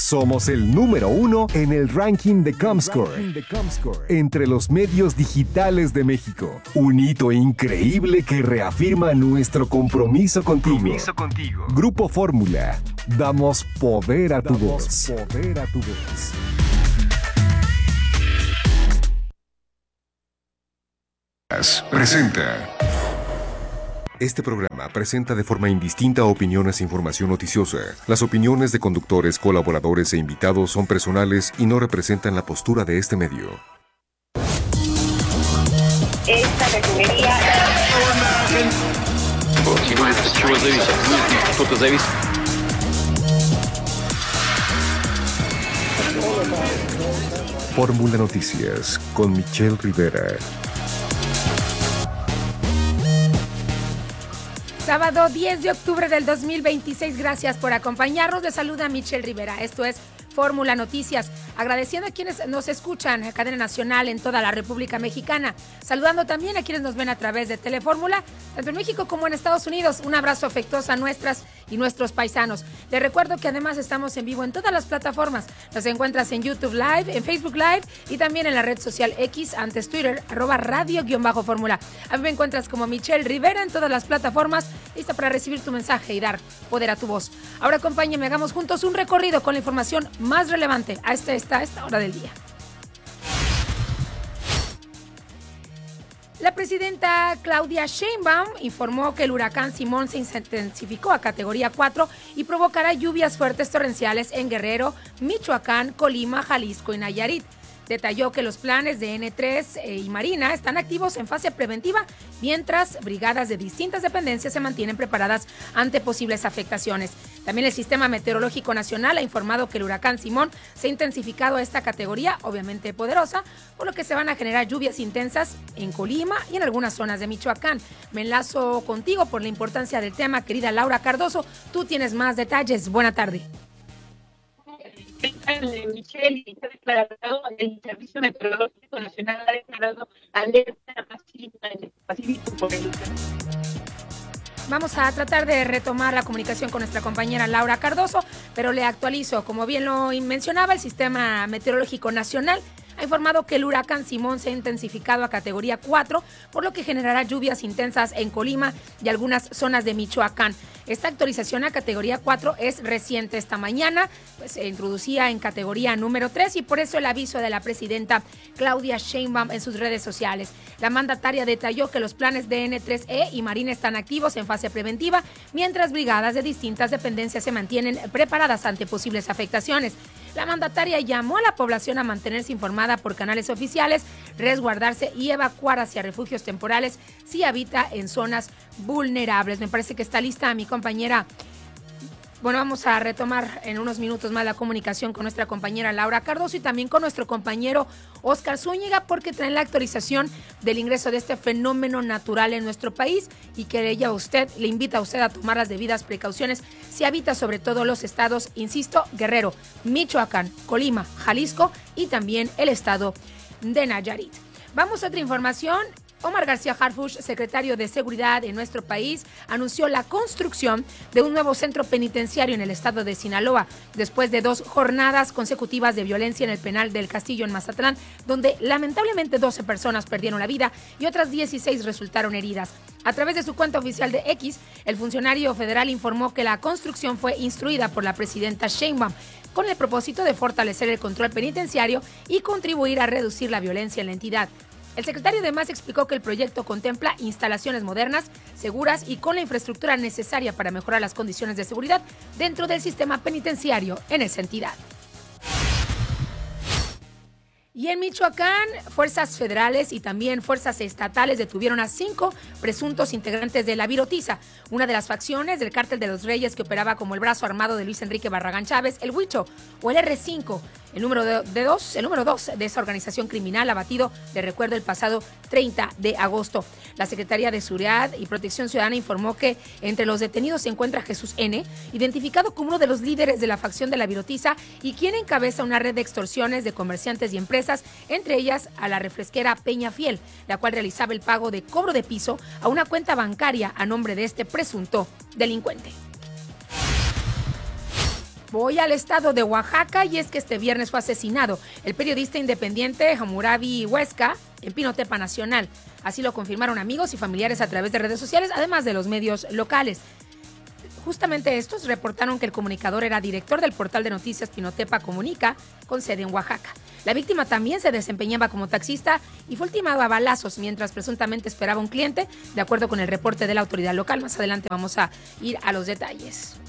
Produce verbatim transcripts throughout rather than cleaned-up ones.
Somos el número uno en el ranking de Comscore, entre los medios digitales de México. Un hito increíble que reafirma nuestro compromiso contigo. Compromiso contigo. Grupo Fórmula. Damos poder a tu voz. Poder a tu voz. Presenta. Este programa presenta de forma indistinta opiniones e información noticiosa. Las opiniones de conductores, colaboradores e invitados son personales y no representan la postura de este medio. Esta refinería... Fórmula Noticias con Michelle Rivera. Sábado diez de octubre del dos mil veintiséis, gracias por acompañarnos. Les saluda Michelle Rivera. Esto es Fórmula Noticias, agradeciendo a quienes nos escuchan en cadena nacional en toda la República Mexicana, saludando también a quienes nos ven a través de Telefórmula, tanto en México como en Estados Unidos. Un abrazo afectuoso a nuestras y nuestros paisanos. Les recuerdo que además estamos en vivo en todas las plataformas. Nos encuentras en YouTube Live, en Facebook Live y también en la red social X, antes Twitter, arroba radio-fórmula. A mí me encuentras como Michelle Rivera en todas las plataformas, lista para recibir tu mensaje y dar poder a tu voz. Ahora acompáñenme, hagamos juntos un recorrido con la información más relevante a esta, esta, esta hora del día. La presidenta Claudia Sheinbaum informó que el huracán Simón se intensificó a categoría cuatro y provocará lluvias fuertes torrenciales en Guerrero, Michoacán, Colima, Jalisco y Nayarit. Detalló que los planes de ene tres y Marina están activos en fase preventiva, mientras brigadas de distintas dependencias se mantienen preparadas ante posibles afectaciones. También el Sistema Meteorológico Nacional ha informado que el huracán Simón se ha intensificado a esta categoría, obviamente poderosa, por lo que se van a generar lluvias intensas en Colima y en algunas zonas de Michoacán. Me enlazo contigo por la importancia del tema, querida Laura Cardoso. Tú tienes más detalles. Buena tarde. Michelle, está declarado, el Servicio Meteorológico Nacional ha declarado alerta máxima en el Pacífico por el huracán. Vamos a tratar de retomar la comunicación con nuestra compañera Laura Cardoso, pero le actualizo. Como bien lo mencionaba, el Sistema Meteorológico Nacional ha informado que el huracán Simón se ha intensificado a categoría cuatro, por lo que generará lluvias intensas en Colima y algunas zonas de Michoacán. Esta actualización a categoría cuatro es reciente. Esta mañana pues, se introducía en categoría número tres y por eso el aviso de la presidenta Claudia Sheinbaum en sus redes sociales. La mandataria detalló que los planes de ene tres e y Marina están activos en fase preventiva, mientras brigadas de distintas dependencias se mantienen preparadas ante posibles afectaciones. La mandataria llamó a la población a mantenerse informada por canales oficiales, resguardarse y evacuar hacia refugios temporales si habita en zonas vulnerables. Me parece que está lista mi compañera. Bueno, vamos a retomar en unos minutos más la comunicación con nuestra compañera Laura Cardoso y también con nuestro compañero Oscar Zúñiga, porque traen la actualización del ingreso de este fenómeno natural en nuestro país y que ella a usted, le invita a usted a tomar las debidas precauciones si habita sobre todo los estados, insisto, Guerrero, Michoacán, Colima, Jalisco y también el estado de Nayarit. Vamos a otra información. Omar García Harfuch, secretario de Seguridad en nuestro país, anunció la construcción de un nuevo centro penitenciario en el estado de Sinaloa, después de dos jornadas consecutivas de violencia en el penal del Castillo en Mazatlán, donde lamentablemente doce personas perdieron la vida y otras dieciséis resultaron heridas. A través de su cuenta oficial de X, el funcionario federal informó que la construcción fue instruida por la presidenta Sheinbaum, con el propósito de fortalecer el control penitenciario y contribuir a reducir la violencia en la entidad. El secretario además explicó que el proyecto contempla instalaciones modernas, seguras y con la infraestructura necesaria para mejorar las condiciones de seguridad dentro del sistema penitenciario en esa entidad. Y en Michoacán, fuerzas federales y también fuerzas estatales detuvieron a cinco presuntos integrantes de la Virotiza, una de las facciones del Cártel de los Reyes que operaba como el brazo armado de Luis Enrique Barragán Chávez, el Huicho, o el erre cinco, el número de, de dos, el número dos de esa organización criminal abatido de recuerdo el pasado treinta de agosto. La Secretaría de Seguridad y Protección Ciudadana informó que entre los detenidos se encuentra Jesús N., identificado como uno de los líderes de la facción de la Virotiza y quien encabeza una red de extorsiones de comerciantes y empresas, entre ellas a la refresquera Peña Fiel, la cual realizaba el pago de cobro de piso a una cuenta bancaria a nombre de este presunto delincuente. Voy al estado de Oaxaca y es que este viernes fue asesinado el periodista independiente Hammurabi Huesca en Pinotepa Nacional. Así lo confirmaron amigos y familiares a través de redes sociales, además de los medios locales. Justamente estos reportaron que el comunicador era director del portal de noticias Pinotepa Comunica, con sede en Oaxaca. La víctima también se desempeñaba como taxista y fue ultimado a balazos mientras presuntamente esperaba un cliente, de acuerdo con el reporte de la autoridad local. Más adelante vamos a ir a los detalles.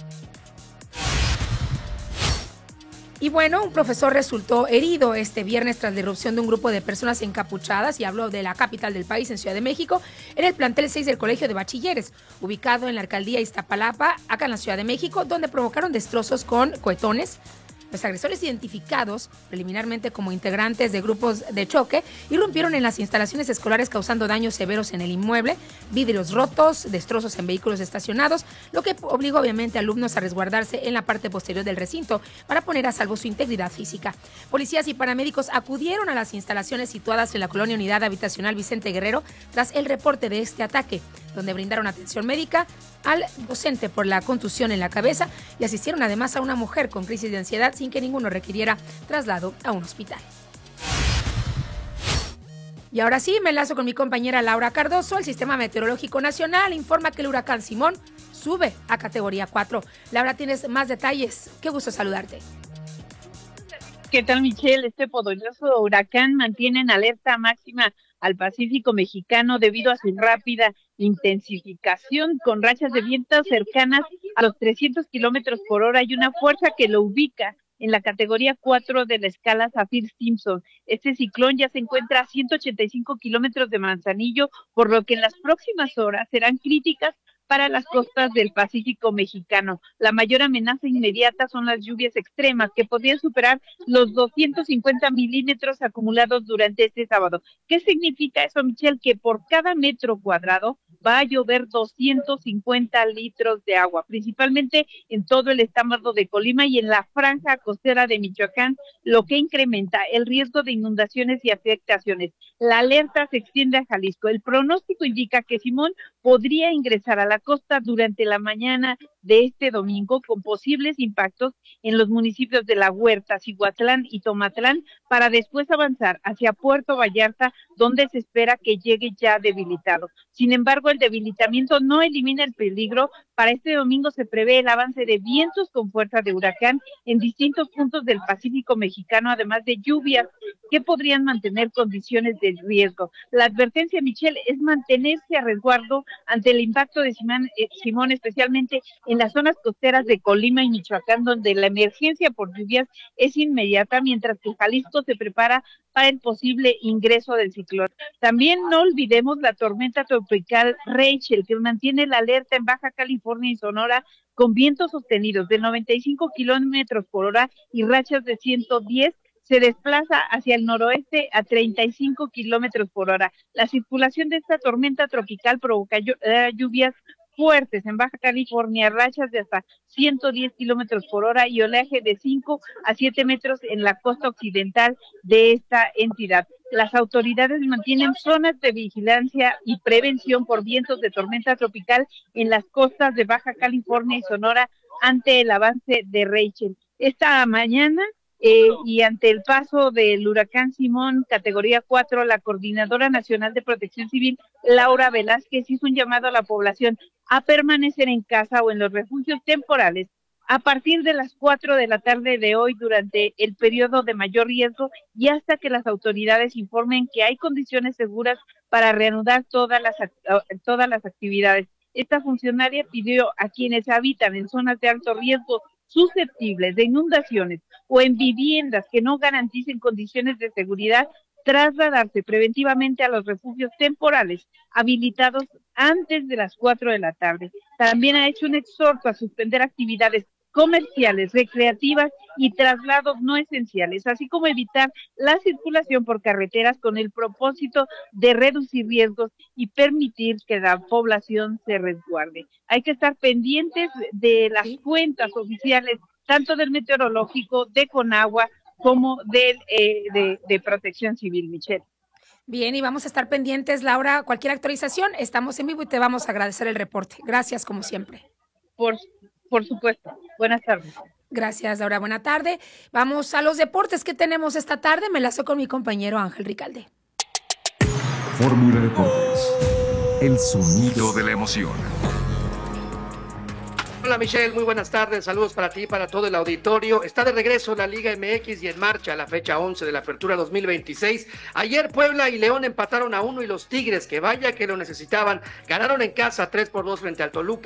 Y bueno, un profesor resultó herido este viernes tras la irrupción de un grupo de personas encapuchadas, y habló de la capital del país, en Ciudad de México, en el plantel seis del Colegio de Bachilleres, ubicado en la alcaldía Iztapalapa, acá en la Ciudad de México, donde provocaron destrozos con cohetones. Los agresores, identificados preliminarmente como integrantes de grupos de choque, irrumpieron en las instalaciones escolares causando daños severos en el inmueble, vidrios rotos, destrozos en vehículos estacionados, lo que obligó obviamente a alumnos a resguardarse en la parte posterior del recinto para poner a salvo su integridad física. Policías y paramédicos acudieron a las instalaciones situadas en la colonia Unidad Habitacional Vicente Guerrero tras el reporte de este ataque, donde brindaron atención médica al docente por la contusión en la cabeza y asistieron además a una mujer con crisis de ansiedad sin que ninguno requiriera traslado a un hospital. Y ahora sí, me enlazo con mi compañera Laura Cardoso. El Sistema Meteorológico Nacional informa que el huracán Simón sube a categoría cuatro. Laura, tienes más detalles. Qué gusto saludarte. ¿Qué tal, Michelle? Este poderoso huracán mantiene en alerta máxima al Pacífico mexicano debido a su rápida intensificación, con rachas de viento cercanas a los trescientos kilómetros por hora y una fuerza que lo ubica en la categoría cuatro de la escala Saffir-Simpson. Este ciclón ya se encuentra a ciento ochenta y cinco kilómetros de Manzanillo, por lo que en las próximas horas serán críticas para las costas del Pacífico mexicano. La mayor amenaza inmediata son las lluvias extremas, que podrían superar los doscientos cincuenta milímetros acumulados durante este sábado. ¿Qué significa eso, Michelle? Que por cada metro cuadrado va a llover doscientos cincuenta litros de agua, principalmente en todo el estado de Colima y en la franja costera de Michoacán, lo que incrementa el riesgo de inundaciones y afectaciones. La alerta se extiende a Jalisco. El pronóstico indica que Simón podría ingresar a la costa durante la mañana de este domingo, con posibles impactos en los municipios de La Huerta, Cihuatlán y Tomatlán, para después avanzar hacia Puerto Vallarta, donde se espera que llegue ya debilitado. Sin embargo, el debilitamiento no elimina el peligro. Para este domingo se prevé el avance de vientos con fuerza de huracán en distintos puntos del Pacífico mexicano, además de lluvias que podrían mantener condiciones de riesgo. La advertencia, Michelle, es mantenerse a resguardo ante el impacto de Simón, eh, Simón, especialmente en las zonas costeras de Colima y Michoacán, donde la emergencia por lluvias es inmediata, mientras que Jalisco se prepara para el posible ingreso del ciclón. También no olvidemos la tormenta tropical Rachel, que mantiene la alerta en Baja California y Sonora, con vientos sostenidos de noventa y cinco kilómetros por hora y rachas de ciento diez. Se desplaza hacia el noroeste a treinta y cinco kilómetros por hora. La circulación de esta tormenta tropical provoca lluvias fuertes en Baja California, rachas de hasta ciento diez kilómetros por hora y oleaje de cinco a siete metros en la costa occidental de esta entidad. Las autoridades mantienen zonas de vigilancia y prevención por vientos de tormenta tropical en las costas de Baja California y Sonora ante el avance de Rachel. Esta mañana, Eh, y ante el paso del huracán Simón, categoría cuatro, la Coordinadora Nacional de Protección Civil, Laura Velázquez, hizo un llamado a la población a permanecer en casa o en los refugios temporales a partir de las cuatro de la tarde de hoy durante el periodo de mayor riesgo y hasta que las autoridades informen que hay condiciones seguras para reanudar todas las, todas las actividades. Esta funcionaria pidió a quienes habitan en zonas de alto riesgo susceptibles de inundaciones o en viviendas que no garanticen condiciones de seguridad, trasladarse preventivamente a los refugios temporales habilitados antes de las cuatro de la tarde. También ha hecho un exhorto a suspender actividades comerciales, recreativas y traslados no esenciales, así como evitar la circulación por carreteras con el propósito de reducir riesgos y permitir que la población se resguarde. Hay que estar pendientes de las cuentas oficiales, tanto del meteorológico, de Conagua, como del, eh, de, de Protección Civil, Michelle. Bien, y vamos a estar pendientes, Laura. Cualquier actualización, estamos en vivo y te vamos a agradecer el reporte. Gracias, como siempre. Por Por supuesto. Buenas tardes. Gracias, Laura. Buena tarde. Vamos a los deportes que tenemos esta tarde. Me lazo con mi compañero Ángel Ricalde. Fórmula Deportes. El sonido de la emoción. Hola Michelle, muy buenas tardes, saludos para ti y para todo el auditorio. Está de regreso la Liga M X y en marcha la fecha once de la Apertura dos mil veintiséis. Ayer Puebla y León empataron a uno y los Tigres, que vaya que lo necesitaban, ganaron en casa tres por dos frente al Toluca.